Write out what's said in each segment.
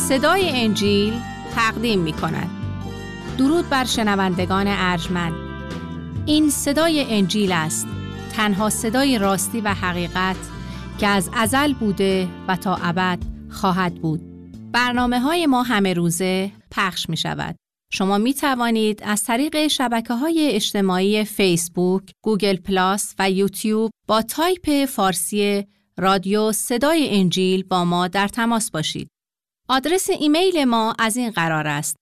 صدای انجیل تقدیم می کند. درود بر شنوندگان ارجمند. این صدای انجیل است، تنها صدای راستی و حقیقت که از ازل بوده و تا ابد خواهد بود. برنامه‌های ما همه روزه پخش می شود. شما می توانید از طریق شبکه‌های اجتماعی فیسبوک، گوگل پلاس و یوتیوب با تایپ فارسی رادیو صدای انجیل با ما در تماس باشید. آدرس ایمیل ما از این قرار است: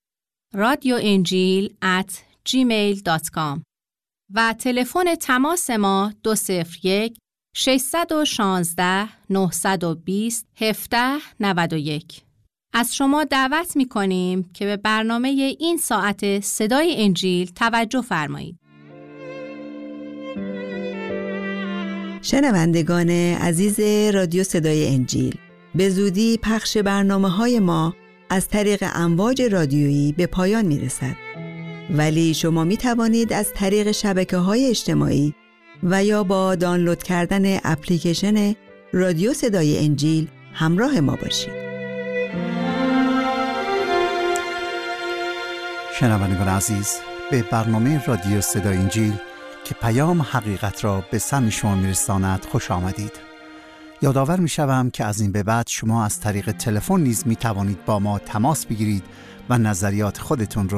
radioenjil@gmail.com و تلفن تماس ما 201 616 920 1791. از شما دعوت می‌کنیم که به برنامه این ساعت صدای انجیل توجه فرمایید. شنوندگان عزیز رادیو صدای انجیل، به زودی پخش برنامه‌های ما از طریق امواج رادیویی به پایان می‌رسد. ولی شما می‌توانید از طریق شبکه‌های اجتماعی و یا با دانلود کردن اپلیکیشن رادیو صدای انجیل همراه ما باشید. شنوندگان عزیز، به برنامه رادیو صدای انجیل که پیام حقیقت را به سمع شما می‌رساند خوش آمدید. یادآور می‌شوم که از این به بعد شما از طریق تلفن نیز می‌توانید با ما تماس بگیرید و نظریات خودتون رو